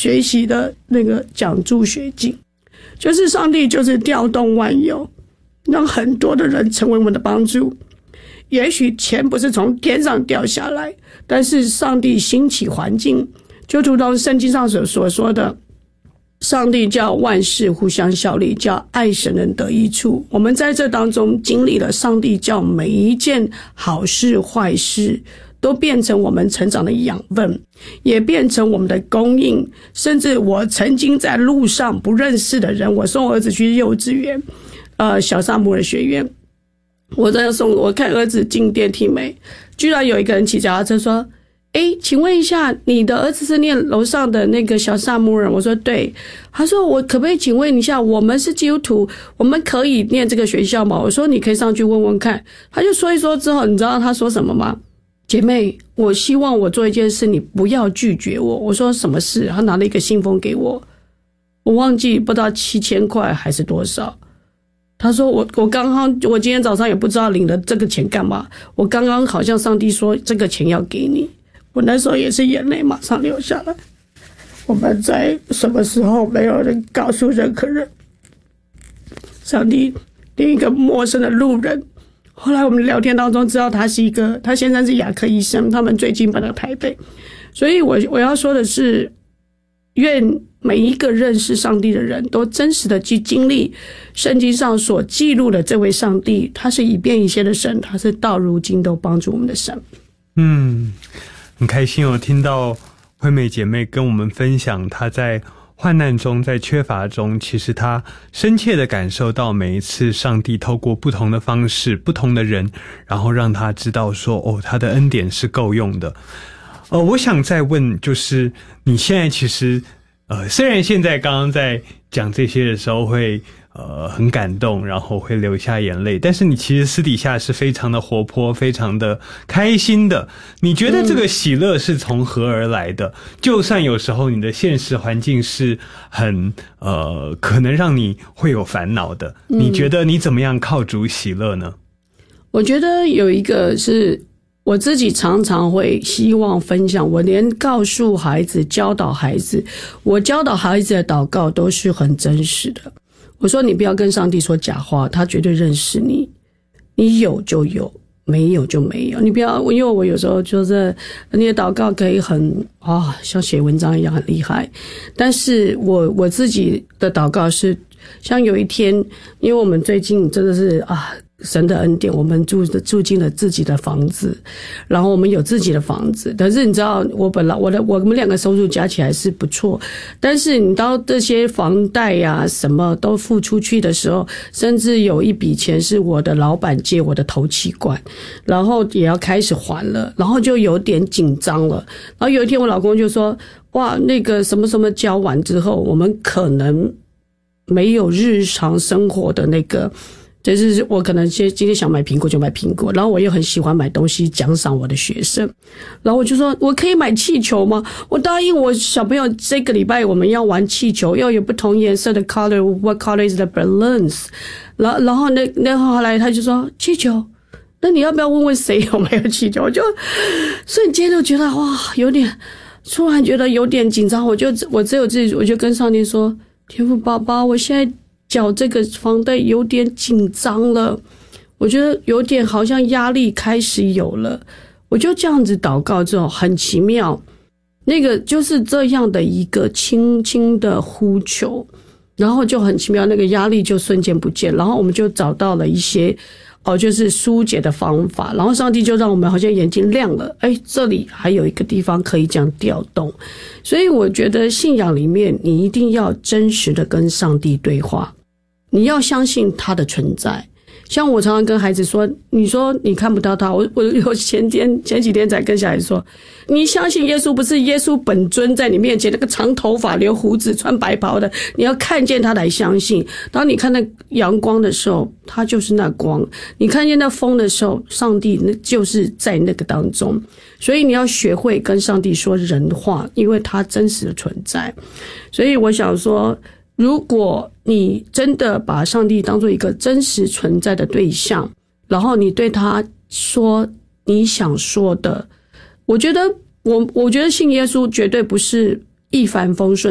学习的那个讲助学经，就是上帝就是调动万有，让很多的人成为我们的帮助。也许钱不是从天上掉下来，但是上帝兴起环境，就如同圣经上所说的，上帝叫万事互相效力，叫爱神人得益处。我们在这当中经历了上帝叫每一件好事坏事都变成我们成长的养分，也变成我们的供应。甚至我曾经在路上不认识的人，我送儿子去幼稚园小萨姆尔学院，我看儿子进电梯没，居然有一个人骑脚踏车说，请问一下，你的儿子是念楼上的那个小萨姆尔？我说对。他说我可不可以请问一下，我们是基督徒，我们可以念这个学校吗？我说你可以上去问问看。他就说一说之后，你知道他说什么吗？姐妹，我希望我做一件事，你不要拒绝我。我说什么事？他拿了一个信封给我，我忘记不知道7000块还是多少。他说我今天早上也不知道领了这个钱干嘛，我刚刚好像上帝说这个钱要给你。我那时候也是眼泪马上流下来。我们在什么时候没有人告诉任何人？上帝连一个陌生的路人，后来我们聊天当中知道他先生是牙科医生，他们最近搬到台北。所以我要说的是，愿每一个认识上帝的人都真实的去经历圣经上所记录的这位上帝，他是以便以谢的神，他是到如今都帮助我们的神。 很开心听到惠美姐妹跟我们分享她在患难中，在缺乏中，其实她深切的感受到每一次上帝透过不同的方式，不同的人，然后让她知道说她的恩典是够用的。我想再问，就是你现在其实虽然现在刚刚在讲这些的时候会很感动，然后会流下眼泪，但是你其实私底下是非常的活泼，非常的开心的。你觉得这个喜乐是从何而来的？就算有时候你的现实环境是很可能让你会有烦恼的，你觉得你怎么样靠主喜乐呢？ 我觉得有一个是我自己常常会希望分享，我连告诉孩子教导孩子，我教导孩子的祷告都是很真实的。我说你不要跟上帝说假话，他绝对认识你，你有就有，没有就没有。你不要，因为我有时候就是你的祷告可以很像写文章一样很厉害，但是我自己的祷告是像有一天，因为我们最近真的是神的恩典，我们住进了自己的房子，然后我们有自己的房子。但是你知道，我们两个收入加起来是不错，但是你到这些房贷呀什么都付出去的时候，甚至有一笔钱是我的老板借我的头期款，然后也要开始还了，然后就有点紧张了。然后有一天我老公就说：“哇，那个什么什么交完之后，我们可能没有日常生活的那个。”就是我可能今天想买苹果就买苹果，然后我又很喜欢买东西奖赏我的学生，然后我就说我可以买气球吗？我答应我小朋友这个礼拜我们要玩气球，要有不同颜色的 color， what color is the balloons？ 然后那后来他就说气球，那你要不要问问谁有没有气球？我就瞬间就觉得有点，突然觉得有点紧张，我只有自己，我就跟上帝说，天父爸爸，我现在缴这个房贷有点紧张了，我觉得有点好像压力开始有了。我就这样子祷告之后，很奇妙，那个就是这样的一个轻轻的呼求，然后就很奇妙，那个压力就瞬间不见，然后我们就找到了一些就是疏解的方法，然后上帝就让我们好像眼睛亮了，这里还有一个地方可以这样调动。所以我觉得信仰里面你一定要真实的跟上帝对话，你要相信他的存在。像我常常跟孩子说，你说你看不到他，我前几天才跟小孩说，你相信耶稣，不是耶稣本尊在你面前，那个长头发留胡子穿白袍的，你要看见他来相信。当你看到阳光的时候，他就是那光，你看见那风的时候，上帝就是在那个当中。所以你要学会跟上帝说人话，因为他真实的存在。所以我想说，如果你真的把上帝当作一个真实存在的对象，然后你对他说你想说的，我觉得信耶稣绝对不是一帆风顺，